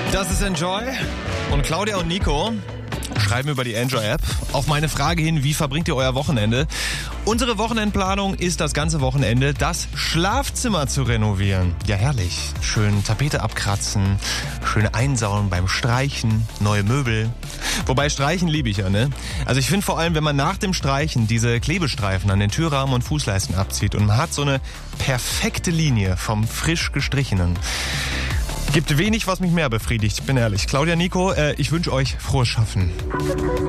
Das ist Enjoy und Claudia und Nico schreiben über die Enjoy-App auf meine Frage hin, wie verbringt ihr euer Wochenende? Unsere Wochenendplanung ist das ganze Wochenende, das Schlafzimmer zu renovieren. Ja, herrlich. Schön Tapete abkratzen, schön einsauen beim Streichen, neue Möbel. Wobei Streichen liebe ich ja, ne? Also ich finde vor allem, wenn man nach dem Streichen diese Klebestreifen an den Türrahmen und Fußleisten abzieht und man hat so eine perfekte Linie vom frisch gestrichenen. Gibt wenig, was mich mehr befriedigt, ich bin ehrlich. Claudia, Nico, ich wünsche euch frohes Schaffen.